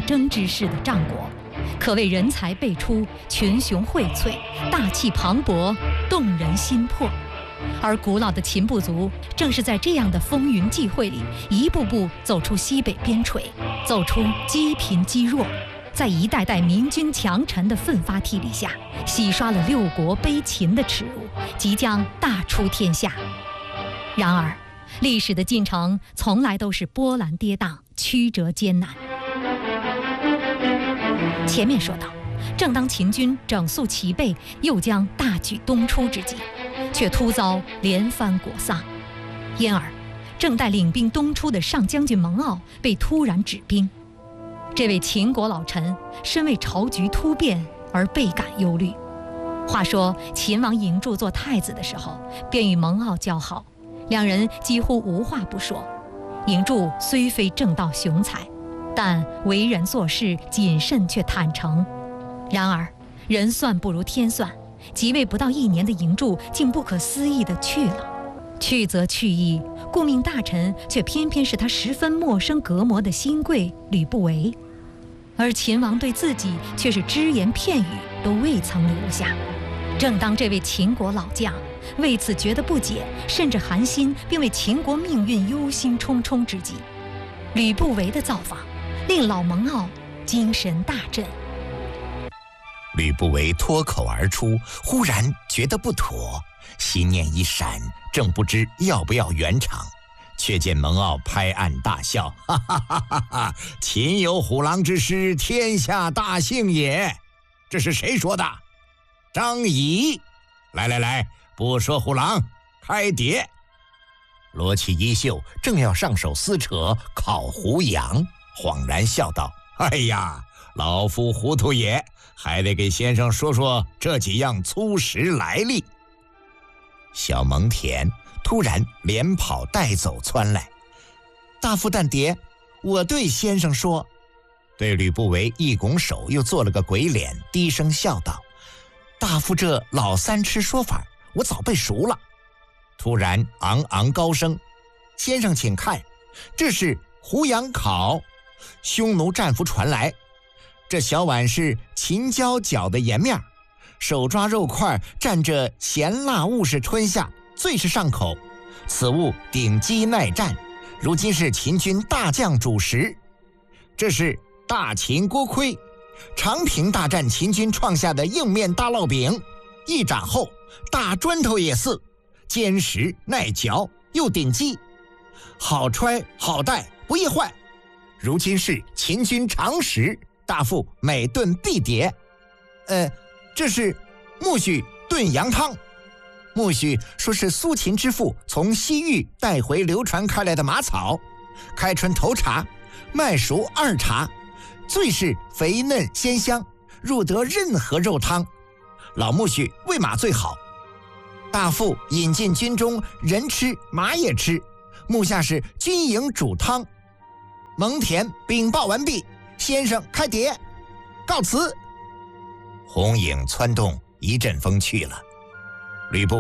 征之势的战国，可谓人才辈出，群雄荟萃，大气磅礴，动人心魄。而古老的秦部族正是在这样的风云际会里，一步步走出西北边陲，走出积贫积弱，在一代代明君强臣的奋发替力下，洗刷了六国卑秦的耻辱，即将大出天下。然而历史的进程从来都是波澜跌宕，曲折艰难。前面说到，正当秦军整肃齐备，又将大举东出之际，却突遭连番国丧，因而正待领兵东出的上将军蒙骜被突然止兵。这位秦国老臣身为朝局突变而倍感忧虑。话说秦王嬴柱做太子的时候，便与蒙骜交好，两人几乎无话不说。嬴柱虽非正道雄才，但为人做事谨慎却坦诚。然而人算不如天算，即位不到1年的嬴柱竟不可思议地去了。去则去矣，顾命大臣却偏偏是他十分陌生隔膜的新贵吕不韦，而秦王对自己却是只言片语都未曾留下。正当这位秦国老将为此觉得不解，甚至寒心，并为秦国命运忧心忡忡之际，吕不韦的造访令老蒙骜精神大振。 吕不韦脱口而出，忽然觉得不妥，心念一闪，正不知要不要圆场，却见蒙骜拍案大笑，哈哈哈哈哈！秦有虎狼之师，天下大幸也。这是谁说的？张仪。来来来，不说虎狼，开碟。罗起衣袖，正要上手撕扯烤胡杨，恍然笑道：哎呀，老夫糊涂也，还得给先生说说这几样粗食来历。小蒙恬突然连跑带走窜来：大夫但牒，我对先生说。对吕不韦一拱手，又做了个鬼脸，低声笑道：大夫这老三吃说法，我早背熟了。突然昂昂高声：先生请看，这是胡杨烤。匈奴战俘传来，这小碗是秦椒搅的盐面，手抓肉块蘸着咸辣物是吞下，最是上口。此物顶饥耐战，如今是秦军大将主食。这是大秦锅盔，长平大战秦军创下的硬面大烙饼，一掌后大砖头也似，坚实耐嚼又顶饥，好揣好带，不易坏。如今是秦军常食，大夫每顿必迭。这是苜蓿炖羊汤。苜蓿说是苏秦之父从西域带回流传开来的马草，开春头茶，麦熟二茶，最是肥嫩鲜香，入得任何肉汤。老苜蓿喂马最好。大夫引进军中，人吃马也吃，目下是军营煮汤。蒙恬禀报完毕，先生开碟，告辞。红影窜动，一阵风去了。吕不